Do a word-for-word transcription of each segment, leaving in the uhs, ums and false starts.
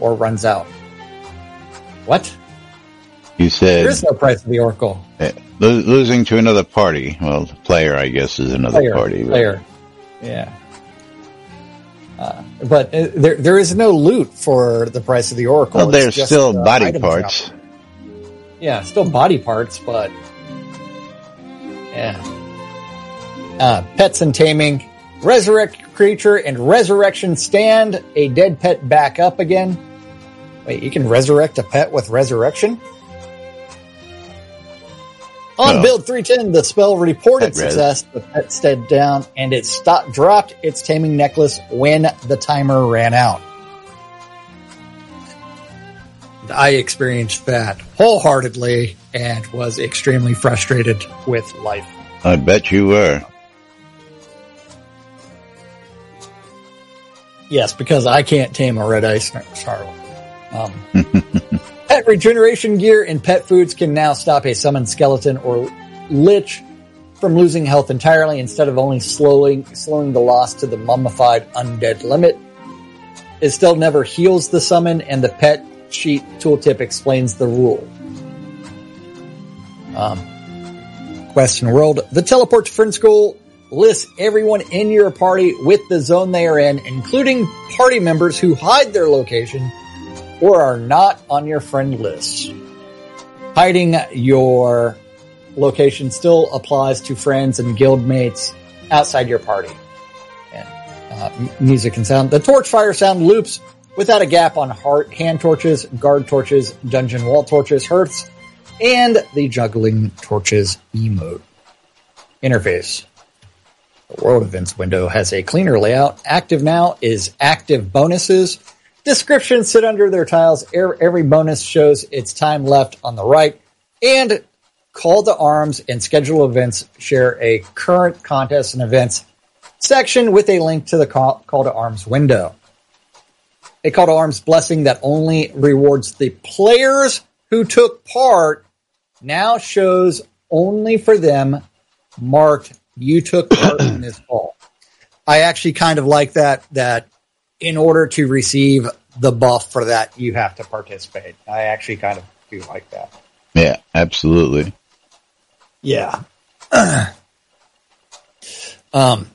or runs out. What? You said there is no price of the Oracle. Uh, lo- losing to another party. Well, the player, I guess, is another player, party. But. Player, yeah. Uh, but uh, there there is no loot for the price of the Oracle. Well, there's just, still uh, body parts. Drop. Yeah, still body parts, but yeah. Uh, pets and taming. Resurrect creature and resurrection stand a dead pet back up again. Wait, you can resurrect a pet with resurrection? On oh. build three ten, the spell reported Pet success. The pet stepped down and it stopped, dropped its taming necklace when the timer ran out. I experienced that wholeheartedly and was extremely frustrated with life. I bet you were. Yes, because I can't tame a red ice snarl. Um, pet regeneration gear and pet foods can now stop a summoned skeleton or lich from losing health entirely instead of only slowing slowing the loss to the mummified undead limit. It still never heals the summon, and the pet sheet tooltip explains the rule. Um, Question World. The Teleport to Friend School lists everyone in your party with the zone they are in, including party members who hide their location or are not on your friend list. Hiding your location still applies to friends and guildmates outside your party. And, uh, m- music and sound. The torch fire sound loops without a gap on heart, hand torches, guard torches, dungeon wall torches, hearths, and the juggling torches emote. Interface. The World Events window has a cleaner layout. Active now is active bonuses. Descriptions sit under their tiles. Every bonus shows its time left on the right. And call to arms and schedule events share a current contests and events section with a link to the call, call to arms window. A call to arms blessing that only rewards the players who took part now shows only for them marked you took part in this call. I actually kind of like that, that in order to receive the buff for that, you have to participate. I actually kind of do like that. Yeah, absolutely. Yeah. um,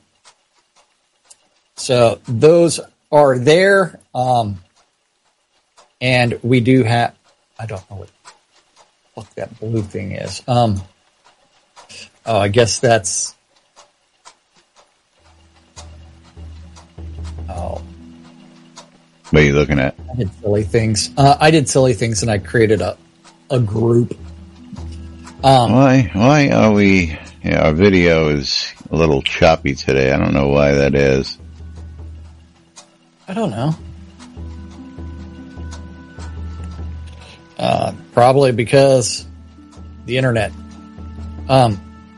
so those are there. Um, and we do have, I don't know what, what that blue thing is. Um, oh, I guess that's, oh. What are you looking at? I did silly things. Uh, I did silly things and I created a, a group. Um, why, why are we, yeah, our video is a little choppy today. I don't know why that is. I don't know. Uh, probably because the internet. Um,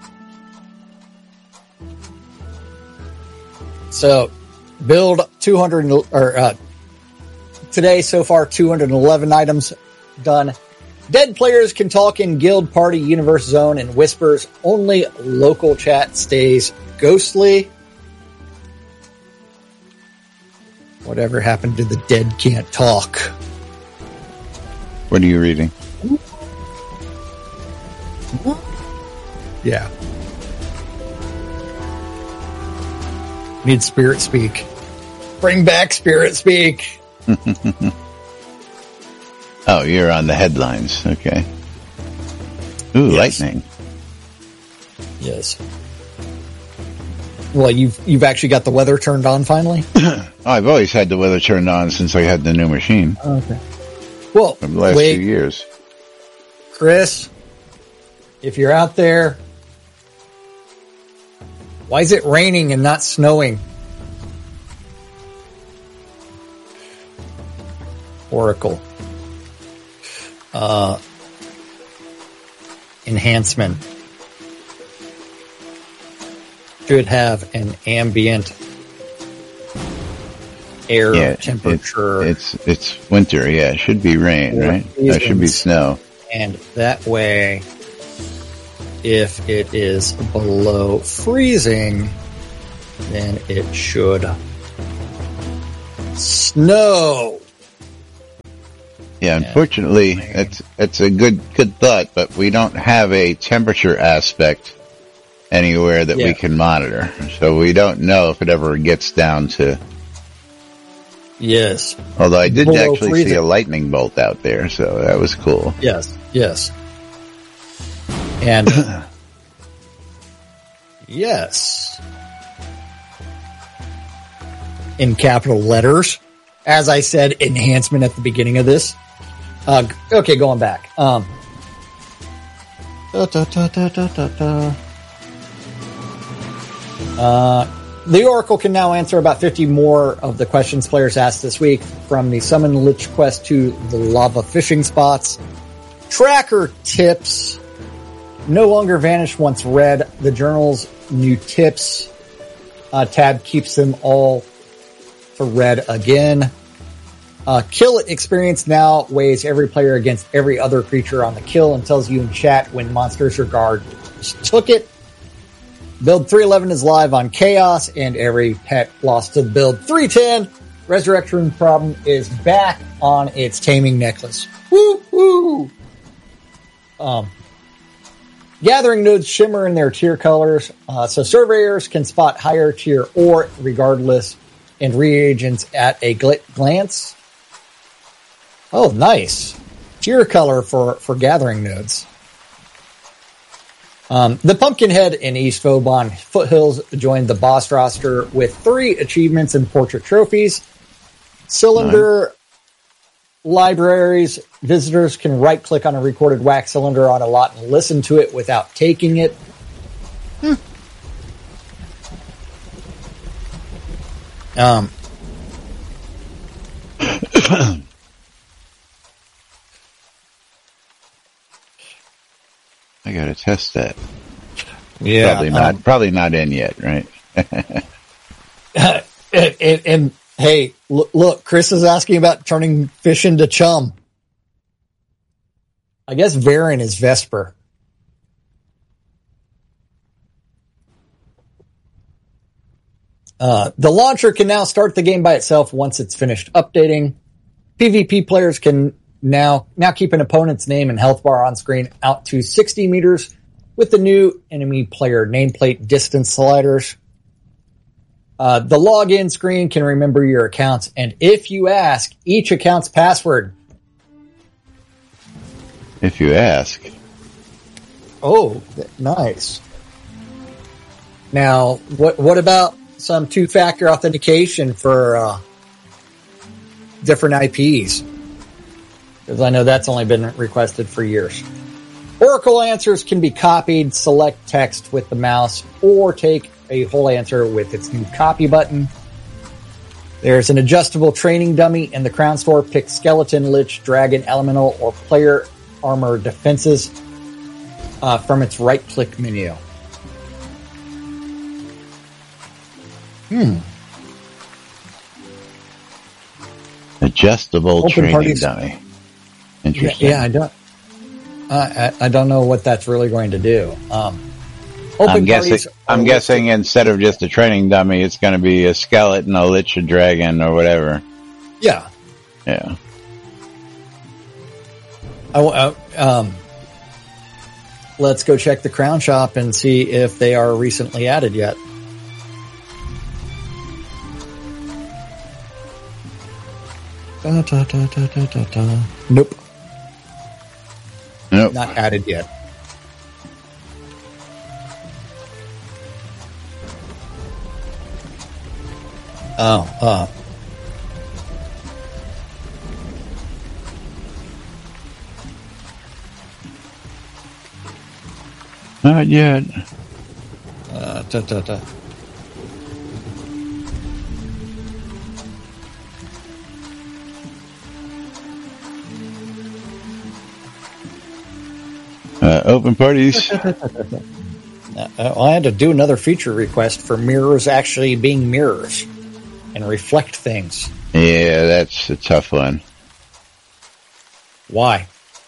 so build two hundred or, uh, today so far two hundred eleven items done. Dead players can talk in guild party universe zone and whispers. Only local chat stays ghostly. Whatever happened to the dead can't talk? What are you reading? Yeah. Need Spirit Speak. Bring back Spirit Speak. Oh, you're on the headlines. Okay. Ooh, yes. Lightning. Yes. Well, you've you've actually got the weather turned on finally? Oh, I've always had the weather turned on since I had the new machine. Okay. Well, for the last wait, few years. Chris, if you're out there, why is it raining and not snowing? Oracle. Uh, enhancement. Should have an ambient air yeah, temperature. It's, it's it's winter. Yeah, it should be rain, right? That should be snow. And that way, if it is below freezing, then it should snow. Yeah, unfortunately, yeah. it's it's a good good thought, but we don't have a temperature aspect anywhere that yeah. we can monitor, so we don't know if it ever gets down to. Yes. Although I did Below actually freezing. see a lightning bolt out there, so that was cool. Yes. Yes. And yes, in capital letters, as I said, enhancement at the beginning of this. Uh, okay, going back. Um, da, da, da, da, da, da, da. Uh, the Oracle can now answer about fifty more of the questions players asked this week, from the Summon Lich quest to the lava fishing spots. Tracker tips no longer vanish once read. The journal's new tips uh, tab keeps them all for read again. Uh, kill experience now weighs every player against every other creature on the kill and tells you in chat when monsters or guards took it. Build three eleven is live on Chaos, and every pet lost to the build three ten. Resurrection Problem is back on its taming necklace. Woo woo! Um, gathering nodes shimmer in their tier colors, uh, so surveyors can spot higher tier ore regardless, and reagents at a gl- glance. Oh, nice. Tier color for, for gathering nodes. Um, the Pumpkinhead in East Vauban Foothills joined the boss roster with three achievements and portrait trophies. Cylinder nice. Libraries. Visitors can right-click on a recorded wax cylinder on a lot and listen to it without taking it. Hmm. Um... I gotta test that. Yeah, probably not. Um, probably not in yet, right? and, and, and hey, look, look, Chris is asking about turning fish into chum. I guess Varen is Vesper. Uh, the launcher can now start the game by itself once it's finished updating. PvP players can Now, now keep an opponent's name and health bar on screen out to sixty meters with the new enemy player nameplate distance sliders. Uh, the login screen can remember your accounts, and if you ask, each account's password. If you ask. Oh, nice. Now, what what about some two-factor authentication for uh, different I Ps? Because I know that's only been requested for years. Oracle answers can be copied, select text with the mouse, or take a whole answer with its new copy button. There's an adjustable training dummy in the Crown Store. Pick Skeleton, Lich, Dragon, Elemental, or Player Armor defenses uh, from its right-click menu. Hmm. Adjustable Open training parties. dummy. Interesting. Yeah, yeah, I don't. Uh, I, I don't know what that's really going to do. Um, open I'm guessing. I'm guessing instead of just a training dummy, it's going to be a skeleton, a lich, a dragon, or whatever. Yeah. Yeah. I, uh, um, let's go check the Crown Shop and see if they are recently added yet. Da, da, da, da, da, da, da. Nope. Nope. Not added yet. Oh, uh. Not yet. Uh, da, da, da. Uh, open parties. uh, I had to do another feature request for mirrors actually being mirrors and reflect things. Yeah, that's a tough one. Why?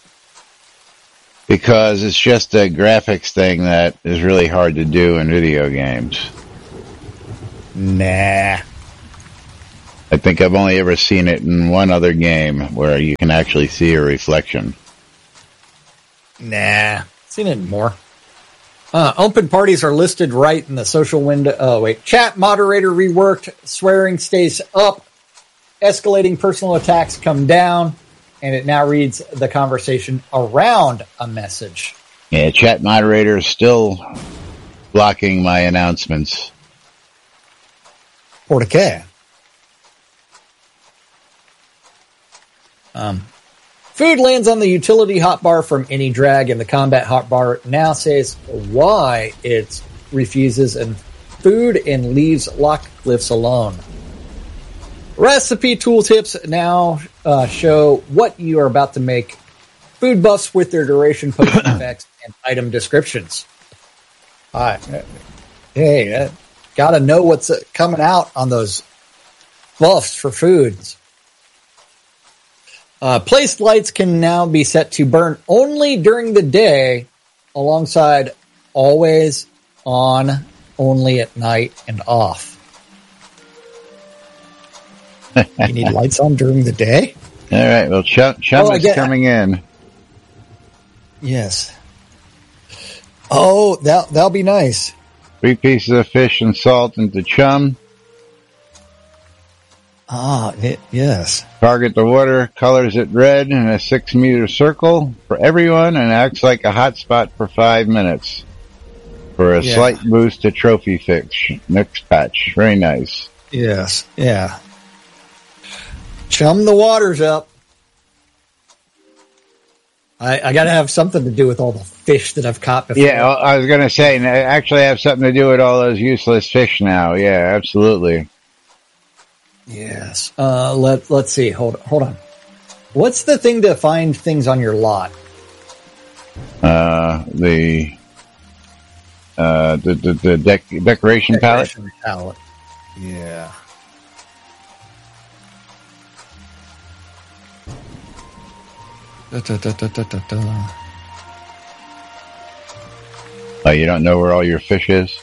Because it's just a graphics thing that is really hard to do in video games. Nah. I think I've only ever seen it in one other game where you can actually see a reflection. Nah, seen it more. Uh, open parties are listed right in the social window. Oh, wait. Chat moderator reworked. Swearing stays up. Escalating personal attacks come down. And it now reads the conversation around a message. Yeah, chat moderator is still blocking my announcements. Por qué? Um, food lands on the utility hotbar from any drag, and the combat hotbar now says why it refuses and food and leaves locked glyphs alone. Recipe tooltips now uh, show what you are about to make. Food buffs with their duration, potion effects, and item descriptions. All right. Hey, uh, gotta know what's uh, coming out on those buffs for foods. Uh, placed lights can now be set to burn only during the day, alongside always on, only at night, and off. You need lights on during the day? All right. Well, Chum, Chum oh, is coming in. Yes. Oh, that, that'll be nice. Three pieces of fish and salt into Chum. Ah, it, yes. Target the water, colors it red in a six meter circle for everyone, and acts like a hotspot for five minutes. For a yeah. slight boost to trophy fix. Next patch. Very nice. Yes. Yeah. Chum the waters up. I, I got to have something to do with all the fish that I've caught before. Yeah, I was going to say, I actually have something to do with all those useless fish now. Yeah, absolutely. Yes. Uh, let, let's see. Hold, hold on. What's the thing to find things on your lot? Uh, the, uh, the, the, the dec- decoration, decoration palette. palette. Yeah. Da, da, da, da, da, da. Oh, you don't know where all your fish is?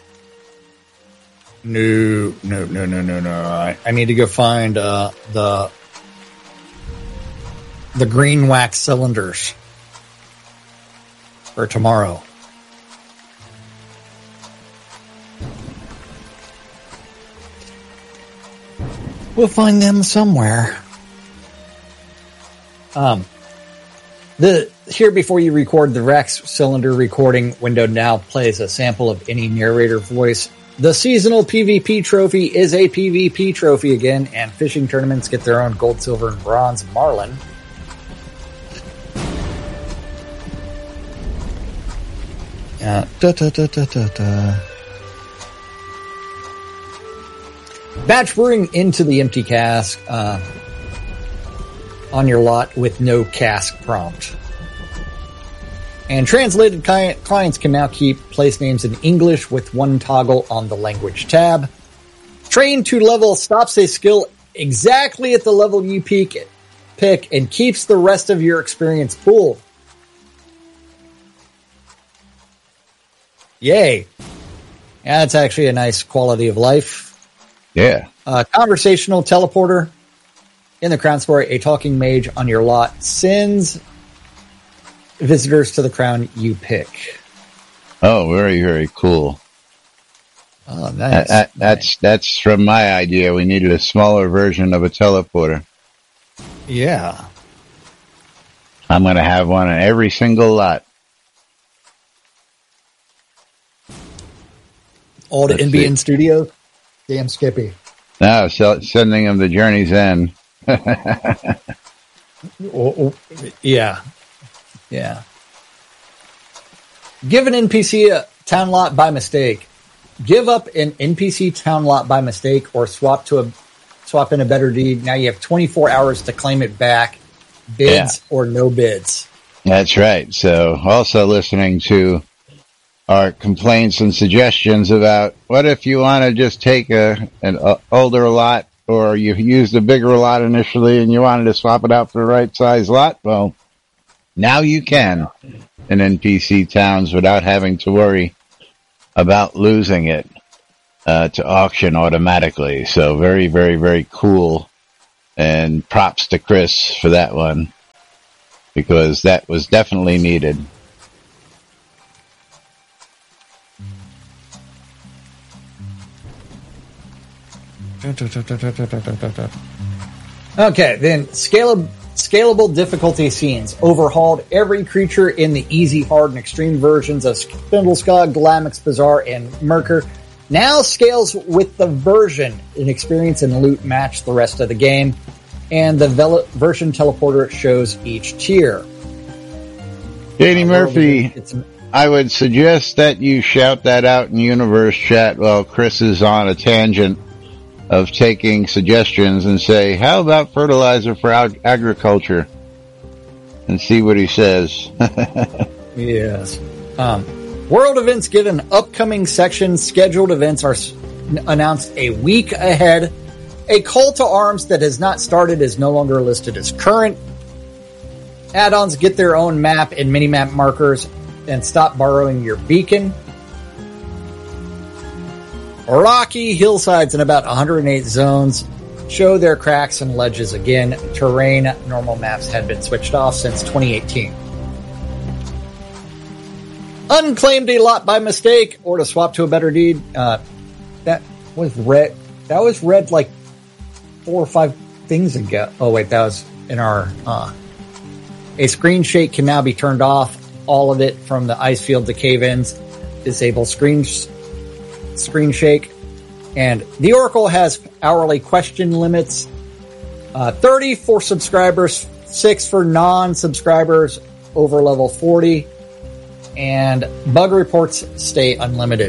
No, no, no, no, no, no. I, I need to go find uh, the the green wax cylinders for tomorrow. We'll find them somewhere. Um. The here before you record, the Rex cylinder recording window now plays a sample of any narrator voice. The seasonal PvP trophy is a PvP trophy again, and fishing tournaments get their own gold, silver, and bronze marlin. Uh, da, da, da, da, da, da. Batch brewing into the empty cask. Uh, on your lot with no cask prompt. And translated clients can now keep place names in English with one toggle on the language tab. Train to level stops a skill exactly at the level you peak, pick and keeps the rest of your experience pool. Yay. Yeah, that's actually a nice quality of life. Yeah. Uh, conversational teleporter. In the Crown Story, a talking mage on your lot sends visitors to the crown you pick. Oh, very, very cool. Oh, nice. That, that's, that's from my idea. We needed a smaller version of a teleporter. Yeah. I'm going to have one on every single lot. All to N B N Studios? Damn Skippy. No, so sending them to Journey's End. oh, oh, yeah. Yeah. Give an N P C a town lot by mistake. Give up an N P C town lot by mistake or swap to a swap in a better deed. Now you have twenty-four hours to claim it back. Bids yeah. or no bids. That's right. So also listening to our complaints and suggestions about what if you want to just take a an a older lot, or you used a bigger lot initially and you wanted to swap it out for the right size lot. Well, now you can in N P C towns without having to worry about losing it uh, to auction automatically. So very, very, very cool And props to Chris for that one, because that was definitely needed. Okay, then scalable, scalable difficulty scenes. Overhauled every creature in the easy, hard, and extreme versions of Spindleskog, Galamix, Bazaar, and Merker. Now scales with the version and experience and loot match the rest of the game. And the vel- version teleporter shows each tier. Katie uh, Murphy, it's, I would suggest that you shout that out in Universe Chat while Chris is on a tangent of taking suggestions, and say, how about fertilizer for ag- agriculture? And see what he says. Yes. Um, world events get an upcoming section. Scheduled events are s- announced a week ahead. A call to arms that has not started is no longer listed as current. Add-ons get their own map and mini-map markers and stop borrowing your beacon. Rocky hillsides in about one hundred eight zones show their cracks and ledges again. Terrain normal maps had been switched off since twenty eighteen. Unclaimed a lot by mistake or to swap to a better deed. Uh, that was read. That was read like four or five things ago. Oh wait, that was in our. Uh, a screen shake can now be turned off. All of it from the ice field to cave-ins. Disable screen. Sh- Screen shake. And the Oracle has hourly question limits. Uh, thirty for subscribers, six for non-subscribers over level forty. And bug reports stay unlimited.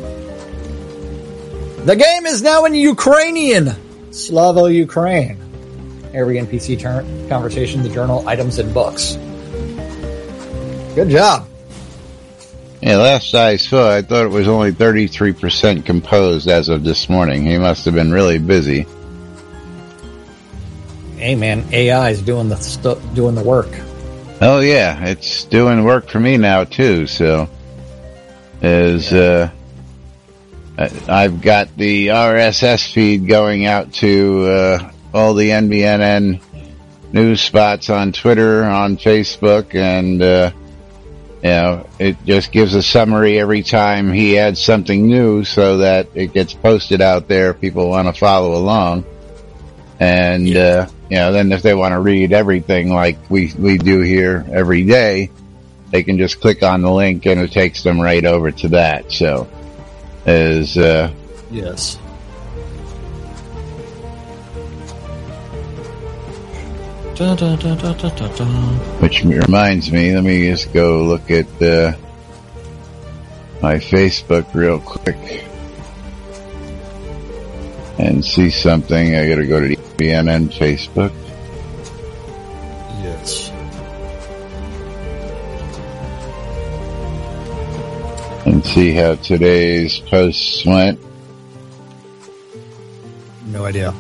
The game is now in Ukrainian. Slava Ukraine. Every N P C turn, conversation, the journal, items, and books. Good job. Yeah, last I saw, I thought it was only thirty-three percent composed as of this morning. He must have been really busy. Hey man, A I is doing the stu- doing the work. Oh yeah, it's doing work for me now too. So, is uh, I've got the R S S feed going out to uh, all the N B N N news spots on Twitter, on Facebook, and. Uh, You know, it just gives a summary every time he adds something new so that it gets posted out there. People want to follow along. And, yeah. uh, you know, then if they want to read everything like we, we do here every day, they can just click on the link and it takes them right over to that. So, is, uh, yes. Da, da, da, da, da, da, da. Which reminds me, let me just go look at uh, my Facebook real quick and see something. I gotta go to the B N N Facebook. Yes. And see how today's posts went. No idea.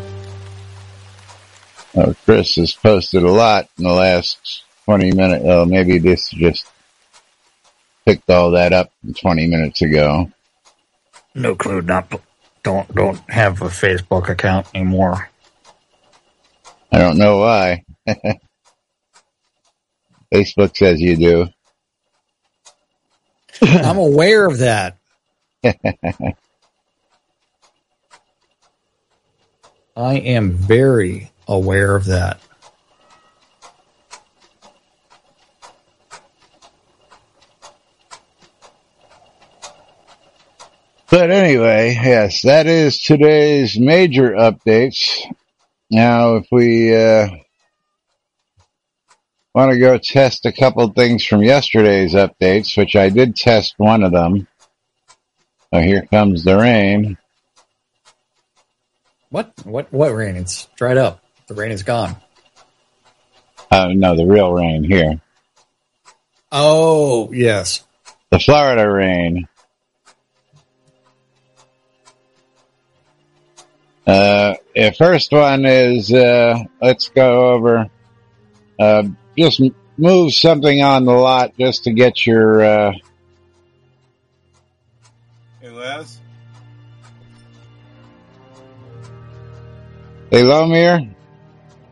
Oh, Chris has posted a lot in the last twenty minutes. Oh, maybe this just picked all that up twenty minutes ago. No clue. Not don't don't have a Facebook account anymore. I don't know why. Facebook says you do. I'm aware of that. I am very aware of that. But anyway, yes, that is today's major updates. Now, if we uh, want to go test a couple things from yesterday's updates, which I did test one of them. Oh, here comes the rain. What? What? What rain? It's dried up. The rain is gone. Uh, no, the real rain here. Oh, yes. The Florida rain. Uh, the first one is, uh, let's go over, uh, just move something on the lot just to get your, uh, Hey, Les? hey, Lomir?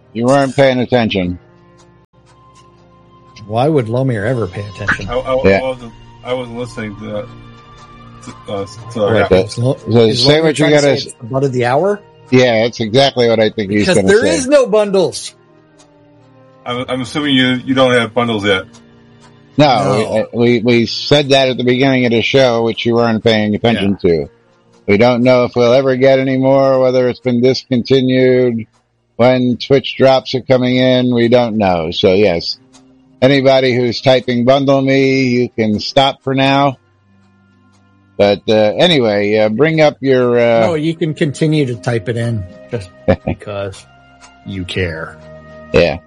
You weren't paying attention. Why would Lomir ever pay attention? I, I, Yeah. I wasn't. I wasn't listening to that. To, uh, to, Wait, that- is Lo- so is say Lomir what you trying to gotta say it's the butt of the hour? Yeah, that's exactly what I think he's Because going to there say. is no bundles. I'm, I'm assuming you you don't have bundles yet. No, No. We, we we said that at the beginning of the show, which you weren't paying attention to. We don't know if we'll ever get any more, whether it's been discontinued, when Twitch drops are coming in, we don't know. So yes, anybody who's typing bundle me, you can stop for now. But uh, anyway, uh, bring up your... Uh, No, you can continue to type it in just because you care. Yeah.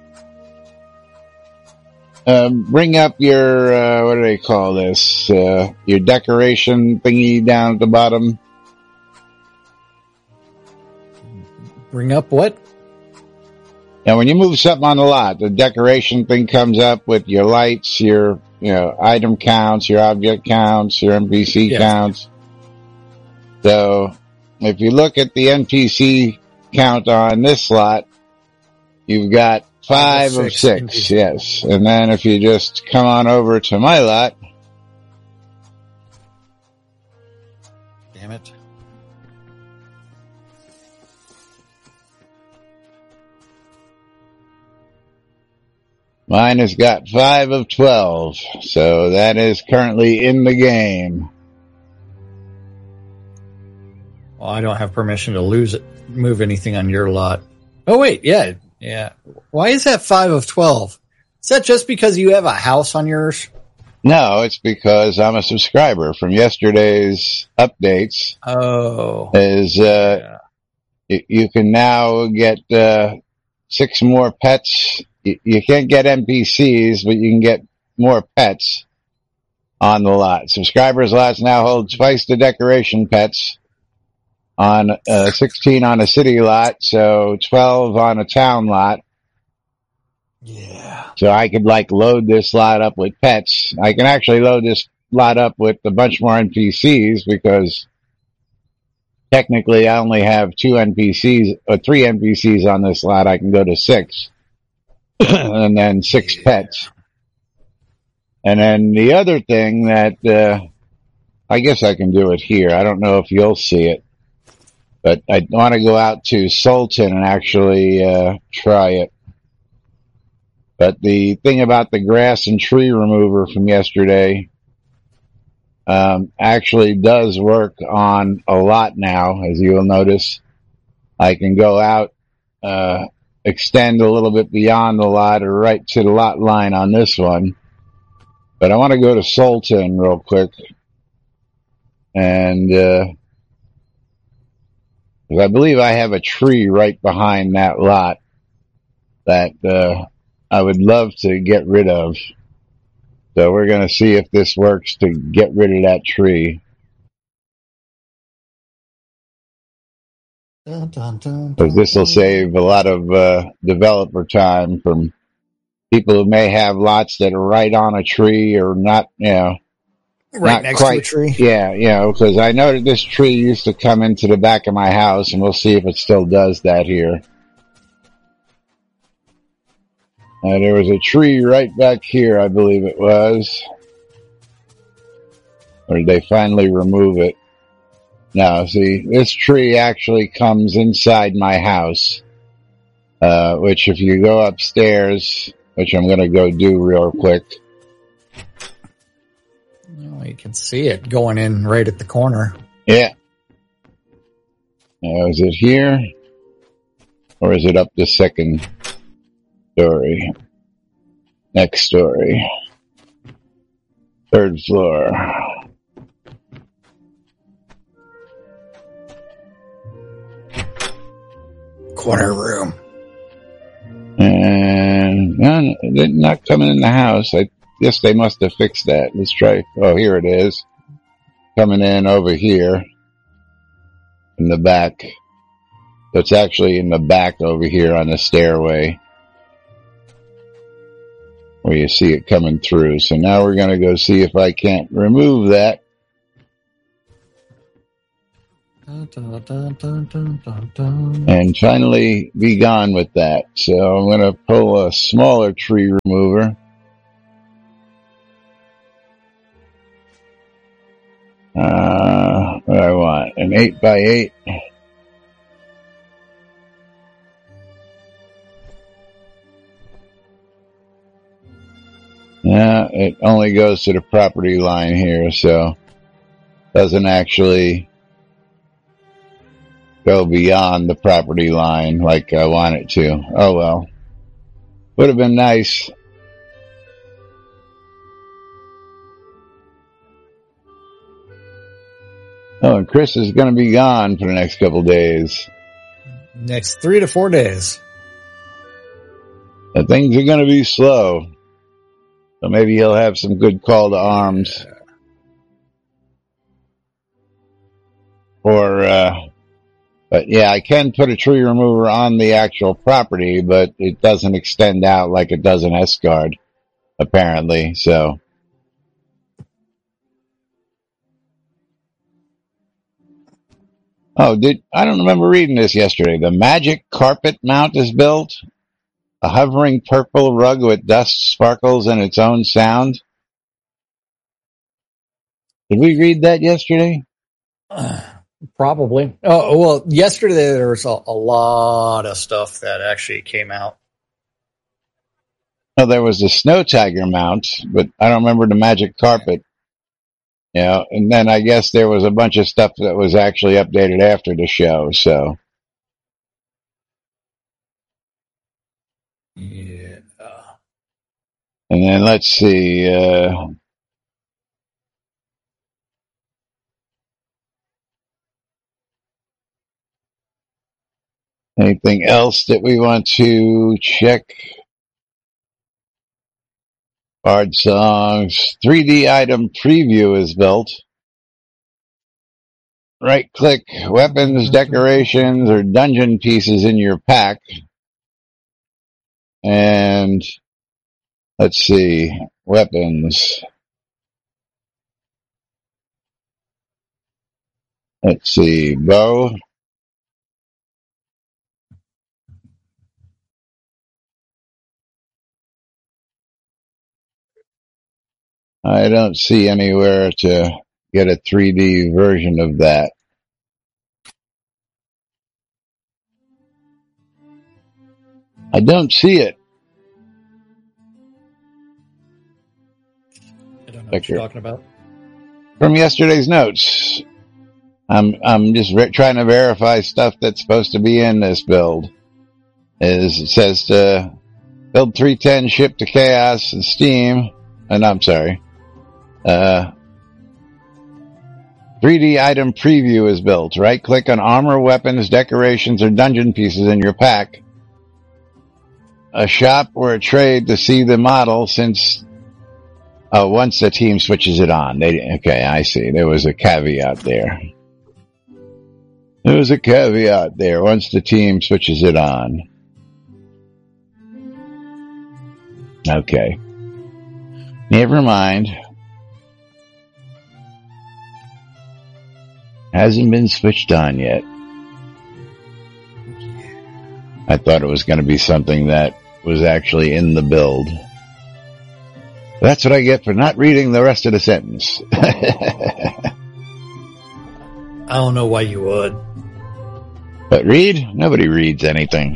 Um, bring up your, uh, what do they call this? Uh, your decoration thingy down at the bottom. Bring up what? Now, when you move something on the lot, the decoration thing comes up with your lights, your, you know, item counts, your object counts, your N P C Yes. counts. So, if you look at the N P C count on this slot, you've got five of Six, six, indeed. yes. And then if you just come on over to my lot, Damn it. mine has got five of twelve. So that is currently in the game. Well, I don't have permission to lose it, move anything on your lot. Oh, wait. Yeah. Yeah. Why is that five of twelve? Is that just because you have a house on yours? No, it's because I'm a subscriber from yesterday's updates. Oh. Is, uh, Yeah. you, you can now get, uh, six more pets. You, you can't get N P Cs, but you can get more pets on the lot. Subscribers lots now hold twice the decoration pets on, uh, sixteen on a city lot, so twelve on a town lot. Yeah. So I could like load this lot up with pets. I can actually load this lot up with a bunch more N P Cs because technically I only have two N P Cs or three N P Cs on this lot. I can go to six and then six Yeah. pets. And then the other thing that, uh, I guess I can do it here. I don't know if you'll see it, but I want to go out to Sultan and actually, uh, try it. But the thing about the grass and tree remover from yesterday um, actually does work on a lot now, as you will notice. I can go out, uh, extend a little bit beyond the lot or right to the lot line on this one. But I want to go to Sultan real quick. And uh, 'cause I believe I have a tree right behind that lot that... Uh, I would love to get rid of. So we're going to see if this works to get rid of that tree. Dun, dun, dun, Because this will dun. save a lot of uh, developer time from people who may have lots that are right on a tree or not, you know. Right not next quite, to a tree. Yeah, you know, because I know that this tree used to come into the back of my house, and we'll see if it still does that here. Uh, there was a tree right back here, I believe it was. Or did they finally remove it? No, see, this tree actually comes inside my house. Uh, which if you go upstairs, which I'm gonna go do real quick. Oh, you can see it going in right at the corner. Yeah. Now, is it here? Or is it up the second story? Next story. Third floor. Corner room. And no, they're not coming in the house. I guess they must have fixed that. Let's try. Oh, here it is. Coming in over here. In the back. So it's actually in the back over here on the stairway. Where you see it coming through. So now we're going to go see if I can't remove that. Dun, and finally be gone with that. So I'm going to pull a smaller tree remover. Uh, what do I want? An eight by eight. Yeah, it only goes to the property line here, so doesn't actually go beyond the property line like I want it to. Oh well. Would have been nice. Oh, and Chris is going to be gone for the next couple days. Next three to four days. And things are going to be slow. So maybe he'll have some good call to arms. Or, uh, but yeah, I can put a tree remover on the actual property, but it doesn't extend out like it does an S-Guard, apparently, so. Oh, did, I don't remember reading this yesterday. The magic carpet mount is built. A hovering purple rug with dust sparkles and its own sound. Did we read that yesterday? Uh, probably. Oh, well, yesterday there was a, a lot of stuff that actually came out. Oh, there was the snow tiger mount, but I don't remember the magic carpet. Yeah, and then I guess there was a bunch of stuff that was actually updated after the show, so. Yeah. And then let's see, uh, anything else that we want to check? Bard songs. three D item preview is built. Right click weapons, decorations, or dungeon pieces in your pack. And let's see, weapons. Let's see, bow. I don't see anywhere to get a three D version of that. I don't see it. I don't know what you're talking about. From yesterday's notes. I'm I'm just re- trying to verify stuff that's supposed to be in this build. Is it says to build three ten, ship to Chaos and Steam. And I'm sorry. Uh, three D item preview is built. Right click on armor, weapons, decorations, or dungeon pieces in your pack. A shop or a trade to see the model since uh, once the team switches it on. They, okay, I see. There was a caveat there. There was a caveat there. Once the team switches it on. Okay. Never mind. Hasn't been switched on yet. I thought it was going to be something that was actually in the build. That's what I get for not reading the rest of the sentence. I don't know why you would. But read? Nobody reads anything.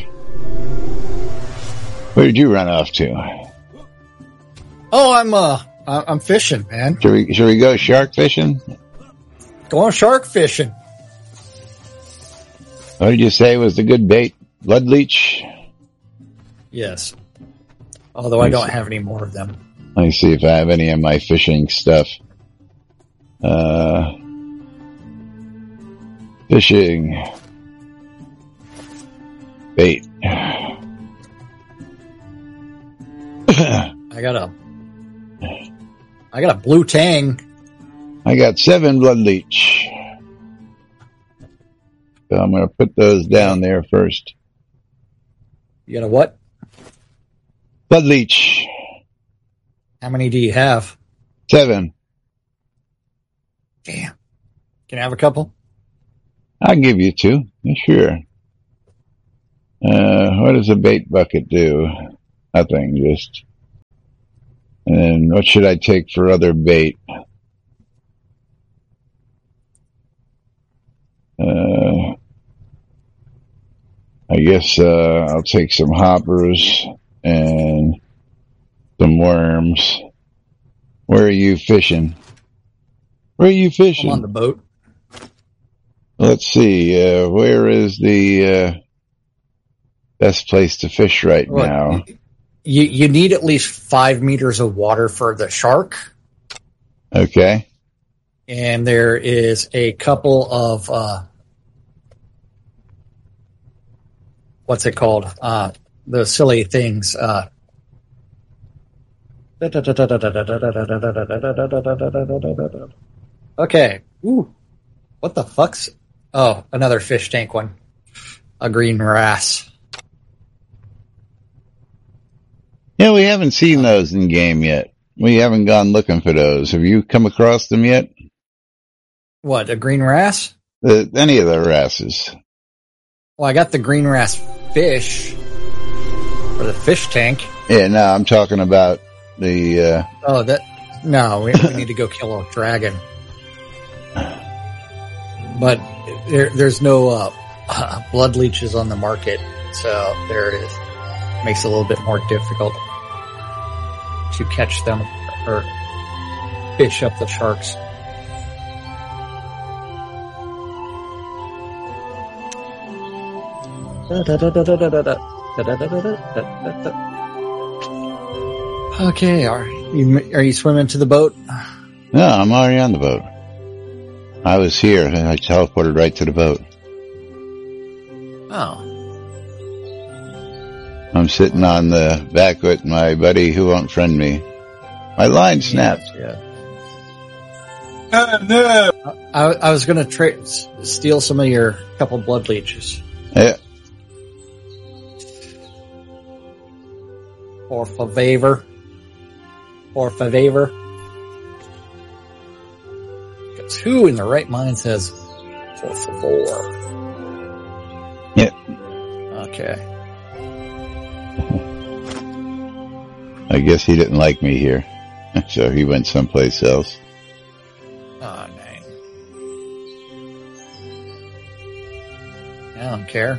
Where did you run off to? Oh, I'm uh, I'm fishing, man. Should we, should we go shark fishing? Going shark fishing. What did you say was the good bait? Blood leech? Yes. Although I don't have any more of them. Let me see if I have any of my fishing stuff. Uh, fishing. Bait. I got a, I got a blue tang. I got seven blood leech. So I'm going to put those down there first. You got a what? Blood leech. How many do you have? Seven. Damn. Can I have a couple? I'll give you two. Sure. Uh, what does a bait bucket do? Nothing, just. And what should I take for other bait? Uh, I guess, uh, I'll take some hoppers and some worms. Where are you fishing? Where are you fishing? I'm on the boat. Let's see, uh, where is the, uh, best place to fish right Look, now? You, you need at least five meters of water for the shark. Okay. And there is a couple of, uh, what's it called? Uh, the silly things, uh, okay. Ooh. What the fuck's? Oh, another fish tank one. A green wrasse. Yeah, we haven't seen those in game yet. We haven't gone looking for those. Have you come across them yet? What, a green wrasse? The, any of the wrasses? Well, I got the green wrasse fish for the fish tank. Yeah, no, I'm talking about the, uh... Oh, that... No, we, we need to go kill a dragon. But there, there's no uh, uh, blood leeches on the market, so there it is. Makes it a little bit more difficult to catch them or fish up the sharks. Okay, are you are you swimming to the boat? No, I'm already on the boat. I was here and I teleported right to the boat. Oh. I'm sitting on the back with my buddy who won't friend me. My line snapped. Yeah. Oh, no. I, I was going to tra- steal some of your couple blood leeches. Yeah. Por favor. Por favor. Because who in the right mind says, por favor? Yeah. Okay. I guess he didn't like me here. So he went someplace else. Oh, dang. I don't care.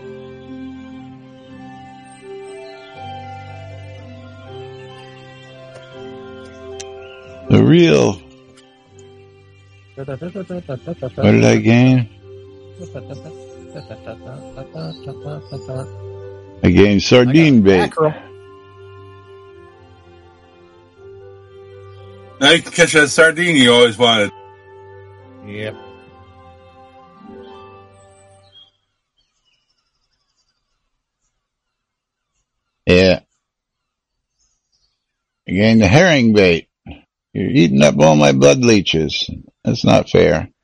The real... What did I gain? I gained sardine I bait. mackerel. Now you can catch that sardine you always wanted. Yep. Yeah. I gained the herring bait. You're eating up all my blood leeches. That's not fair.